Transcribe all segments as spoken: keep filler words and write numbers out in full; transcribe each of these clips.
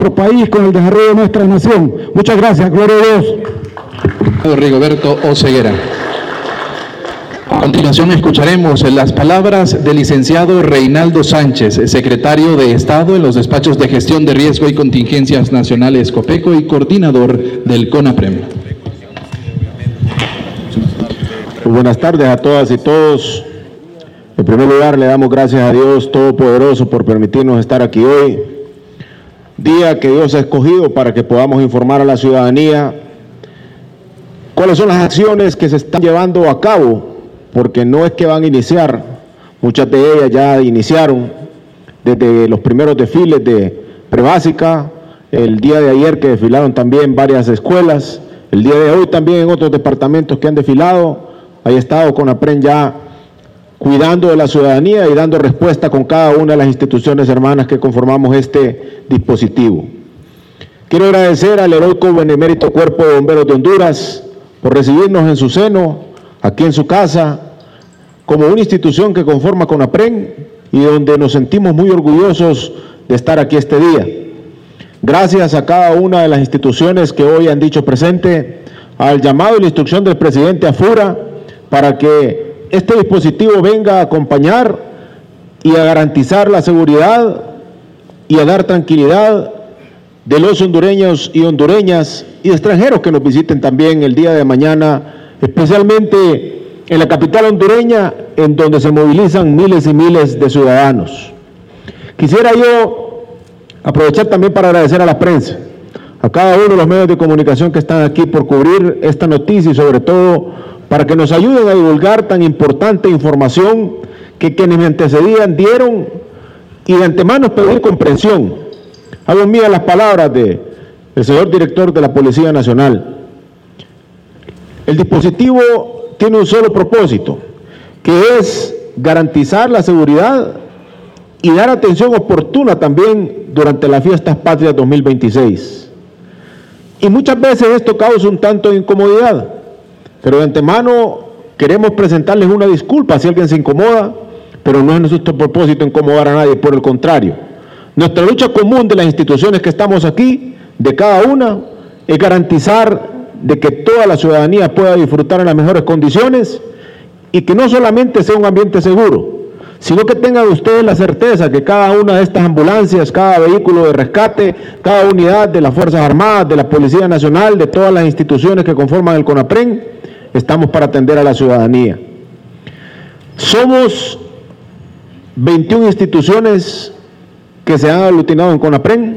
nuestro país, con el desarrollo de nuestra nación. Muchas gracias. Gloria a Dios. Rigoberto Oseguera. A continuación escucharemos las palabras del licenciado Reinaldo Sánchez, secretario de Estado en los despachos de gestión de riesgo y contingencias nacionales COPECO y coordinador del CONAPREM. Muy buenas tardes a todas y todos. En primer lugar, le damos gracias a Dios Todopoderoso por permitirnos estar aquí hoy, día que Dios ha escogido para que podamos informar a la ciudadanía cuáles son las acciones que se están llevando a cabo, porque no es que van a iniciar, muchas de ellas ya iniciaron desde los primeros desfiles de prebásica, el día de ayer que desfilaron también varias escuelas, el día de hoy también en otros departamentos que han desfilado. Hay estado CONAPREM ya cuidando de la ciudadanía y dando respuesta con cada una de las instituciones hermanas que conformamos este dispositivo. Quiero agradecer al heroico benemérito Cuerpo de Bomberos de Honduras por recibirnos en su seno, aquí en su casa, como una institución que conforma CONAPREM y donde nos sentimos muy orgullosos de estar aquí este día. Gracias a cada una de las instituciones que hoy han dicho presente, al llamado y la instrucción del presidente Afura para que este dispositivo venga a acompañar y a garantizar la seguridad y a dar tranquilidad de los hondureños y hondureñas y extranjeros que nos visiten también el día de mañana, especialmente en la capital hondureña, en donde se movilizan miles y miles de ciudadanos. Quisiera yo aprovechar también para agradecer a la prensa, a cada uno de los medios de comunicación que están aquí por cubrir esta noticia y sobre todo para que nos ayuden a divulgar tan importante información que quienes me antecedían dieron, y de antemano pedir comprensión. Hago mías las palabras del señor director de la Policía Nacional. El dispositivo tiene un solo propósito, que es garantizar la seguridad y dar atención oportuna también durante las fiestas patrias dos mil veintiséis. Y muchas veces esto causa un tanto de incomodidad, pero de antemano queremos presentarles una disculpa si alguien se incomoda, pero no es nuestro propósito incomodar a nadie, por el contrario. Nuestra lucha común de las instituciones que estamos aquí, de cada una, es garantizar de que toda la ciudadanía pueda disfrutar en las mejores condiciones y que no solamente sea un ambiente seguro, sino que tengan ustedes la certeza que cada una de estas ambulancias, cada vehículo de rescate, cada unidad de las Fuerzas Armadas, de la Policía Nacional, de todas las instituciones que conforman el CONAPREM, estamos para atender a la ciudadanía. Somos veintiuna instituciones que se han aglutinado en CONAPREM,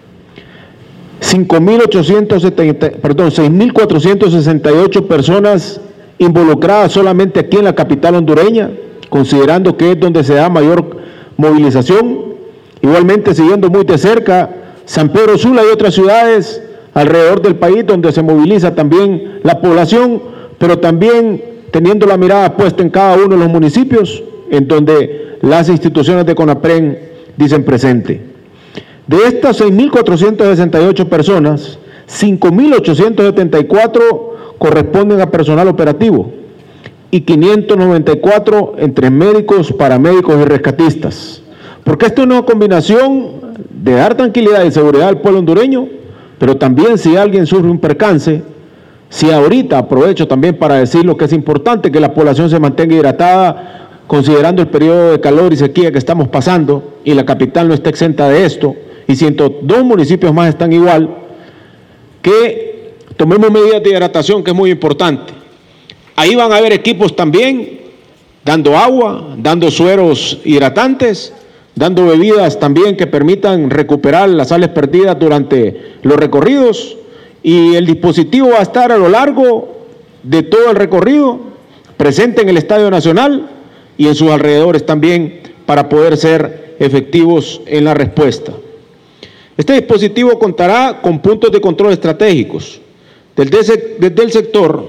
cinco mil ochocientos setenta, perdón, seis mil cuatrocientos sesenta y ocho personas involucradas solamente aquí en la capital hondureña, considerando que es donde se da mayor movilización. Igualmente siguiendo muy de cerca San Pedro Sula y otras ciudades alrededor del país donde se moviliza también la población, pero también teniendo la mirada puesta en cada uno de los municipios en donde las instituciones de CONAPREM dicen presente. De estas seis mil cuatrocientas sesenta y ocho personas, cinco mil ochocientos setenta y cuatro corresponden a personal operativo y quinientos noventa y cuatro entre médicos, paramédicos y rescatistas. Porque esto es una combinación de dar tranquilidad y seguridad al pueblo hondureño, pero también si alguien sufre un percance, si ahorita aprovecho también para decir lo que es importante, que la población se mantenga hidratada, considerando el periodo de calor y sequía que estamos pasando, y la capital no está exenta de esto, y ciento dos municipios más están igual, que tomemos medidas de hidratación, que es muy importante. Ahí van a haber equipos también, dando agua, dando sueros hidratantes, dando bebidas también que permitan recuperar las sales perdidas durante los recorridos, y el dispositivo va a estar a lo largo de todo el recorrido, presente en el Estadio Nacional y en sus alrededores también, para poder ser efectivos en la respuesta. Este dispositivo contará con puntos de control estratégicos desde, desde el sector.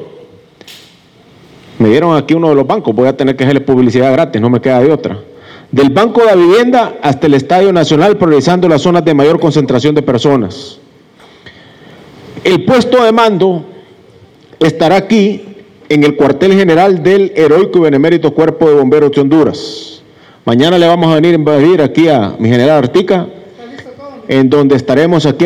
Me dieron aquí uno de los bancos, voy a tener que hacerle publicidad gratis, no me queda de otra. Del Banco de la Vivienda hasta el Estadio Nacional, priorizando las zonas de mayor concentración de personas. El puesto de mando estará aquí en el cuartel general del heroico y benemérito Cuerpo de Bomberos de Honduras. Mañana le vamos a venir a invadir aquí a mi general Artica, en donde estaremos aquí